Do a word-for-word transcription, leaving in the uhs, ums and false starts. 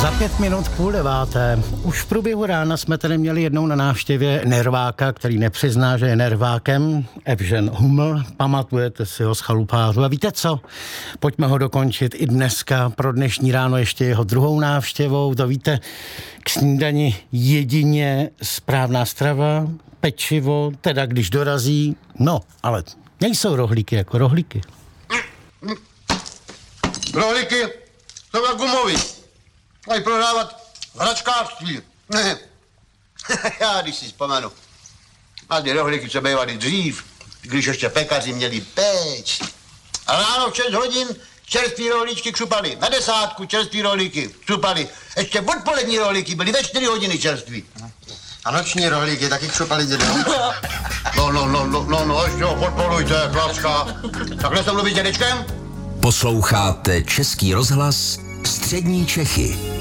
Za pět minut půl deváté. Už v průběhu rána jsme tady měli jednou na návštěvě nerváka, který nepřizná, že je nervákem. Evžen Huml, pamatujete si ho z Chalupářů. A víte co? Pojďme ho dokončit i dneska, pro dnešní ráno ještě jeho druhou návštěvou. To víte, k snídani jedině správná strava, pečivo, teda když dorazí, no, ale nejsou rohlíky jako rohlíky. Rohlíky jsou jak gumový. Mají prodávat v hračkářství. Ne. Já když si vzpomenu. A ty rohlíky, co bývaly dřív, když ještě pekaři měli péč. A ráno v šest hodin čerství rohlíčky křupali. Na desátku čerství rohlíky křupali. Ještě odpolední rohlíky byly ve čtyři hodiny čerství. A noční rohlíky taky křupali dědou. No, no, no, no, no, no, ještě ho podporujte, chlapská. Takhle jsem mluvit s dědečkem? Posloucháte Český rozhlas Střední Čechy.